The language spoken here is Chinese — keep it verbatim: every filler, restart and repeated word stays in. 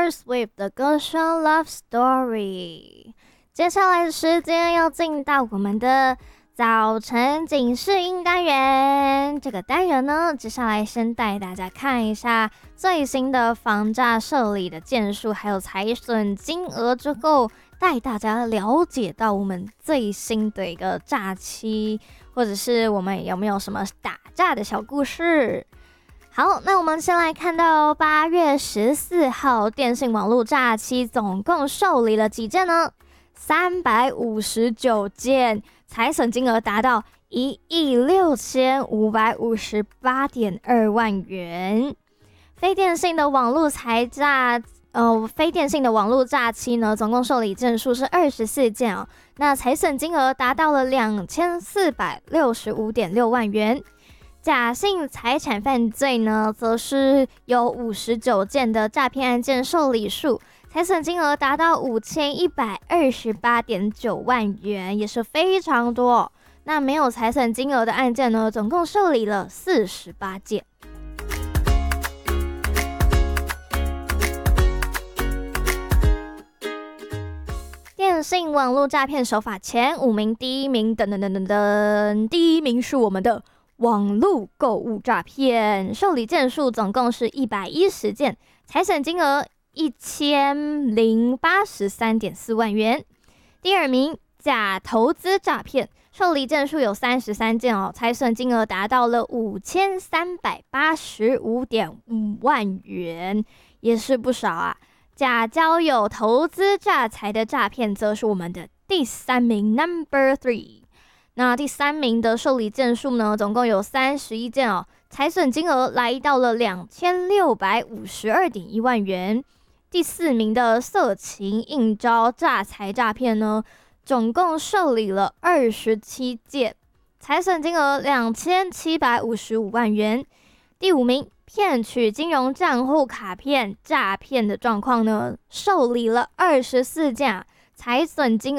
Taylor Swift 的歌声《Love Story》。接下来的时间要进到我们的早晨警示音单元。这个单元呢，接下来先带大家看一下最新的房价设立的件数，还有财损金额之后，带大家了解到我们最新的一个诈欺，或者是我们有没有什么打诈的小故事。好，那我们先来看到八月十四号，电信网络诈欺总共受理了几件呢？三百五十九件，财损金额达到一亿六千五百五十八点二万元。非电信的网络财诈，呃，非电信的网络诈欺呢，总共受理件数是二十四件哦，那财损金额达到了两千四百六十五点六万元。假性财产犯罪呢，则是有五十九件的诈骗案件受理数，财损金额达到五千一百二十八点九万元，也是非常多。那没有财损金额的案件呢，总共受理了四十八件。电信网络诈骗手法前五名，第一名等等等等等，第一名是我们的网络购物诈骗，受理件数总共是一百一十件，财损金额一千零八十三点四万元。第二名，假投资诈骗，受理件数有三十三件哦，财损金额达到了五千三百八十五点五万元，也是不少啊。假交友投资诈财的诈骗，则是我们的第三名 ，Number Three。那第三名的受理件数呢，总共有三十一件哦，财损金额来到了两千六百五十二点一万元。第四名的色情应招诈财诈骗呢，总共受理了二十七件，财损金额两千七百五十五万元。第五名，骗取金融账户卡片诈骗的状况呢，受理了二十四件，财损金额